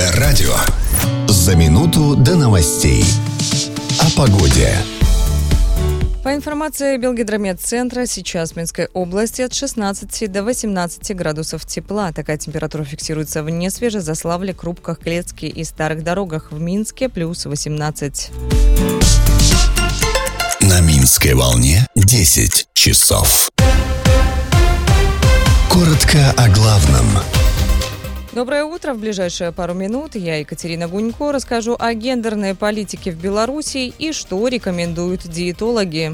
Электронное радио. За минуту до новостей. О погоде. По информации Белгидромедцентра, сейчас в Минской области от 16 до 18 градусов тепла. Такая температура фиксируется в Несвеже, Заславле, Крупках, Клецке и Старых Дорогах. В Минске плюс 18. На Минской волне 10 часов. Коротко о главном. Доброе утро. В ближайшие пару минут я, Екатерина Гунько, расскажу о гендерной политике в Беларуси и что рекомендуют диетологи.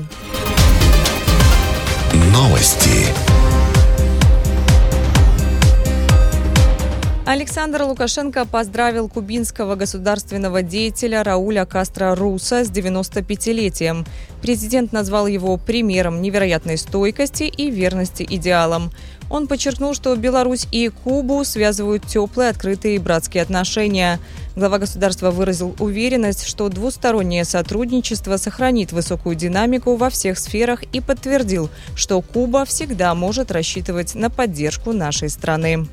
Новости. Александр Лукашенко поздравил кубинского государственного деятеля Рауля Кастро Руса с 95-летием. Президент назвал его примером невероятной стойкости и верности идеалам. Он подчеркнул, что Беларусь и Кубу связывают теплые, открытые и братские отношения. Глава государства выразил уверенность, что двустороннее сотрудничество сохранит высокую динамику во всех сферах и подтвердил, что Куба всегда может рассчитывать на поддержку нашей страны.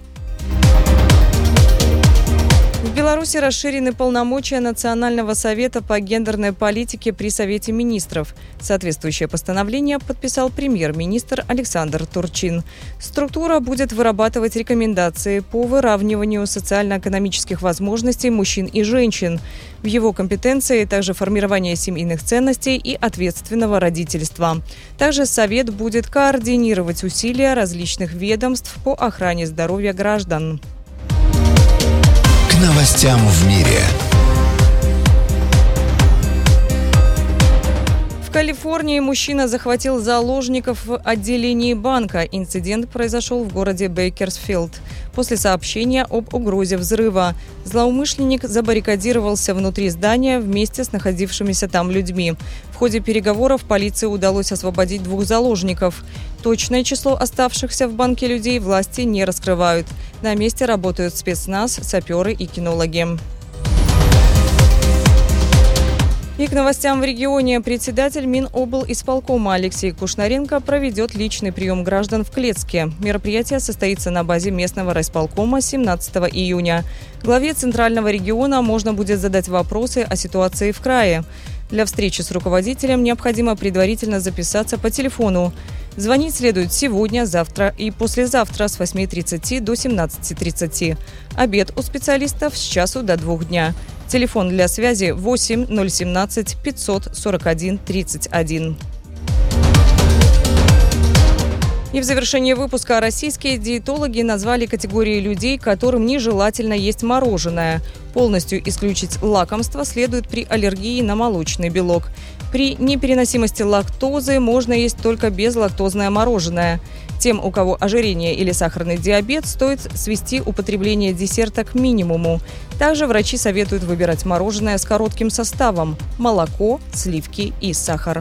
В Беларуси расширены полномочия Национального совета по гендерной политике при Совете министров. Соответствующее постановление подписал премьер-министр Александр Турчин. Структура будет вырабатывать рекомендации по выравниванию социально-экономических возможностей мужчин и женщин. В его компетенции также формирование семейных ценностей и ответственного родительства. Также Совет будет координировать усилия различных ведомств по охране здоровья граждан. Новостям в мире. В Калифорнии мужчина захватил заложников в отделении банка. Инцидент произошел в городе Бейкерсфилд. После сообщения об угрозе взрыва злоумышленник забаррикадировался внутри здания вместе с находившимися там людьми. В ходе переговоров полиции удалось освободить 2 заложников. Точное число оставшихся в банке людей власти не раскрывают. На месте работают спецназ, саперы и кинологи. И к новостям в регионе. Председатель Миноблисполкома Алексей Кушнаренко проведет личный прием граждан в Клецке. Мероприятие состоится на базе местного райисполкома 17 июня. Главе Центрального региона можно будет задать вопросы о ситуации в крае. Для встречи с руководителем необходимо предварительно записаться по телефону. Звонить следует сегодня, завтра и послезавтра с 8:30 до 17:30. Обед у специалистов с часу до 2 дня. Телефон для связи 8 017 541 31. И в завершении выпуска российские диетологи назвали категории людей, которым нежелательно есть мороженое. Полностью исключить лакомство следует при аллергии на молочный белок. При непереносимости лактозы можно есть только безлактозное мороженое. Тем, у кого ожирение или сахарный диабет, стоит свести употребление десерта к минимуму. Также врачи советуют выбирать мороженое с коротким составом – молоко, сливки и сахар.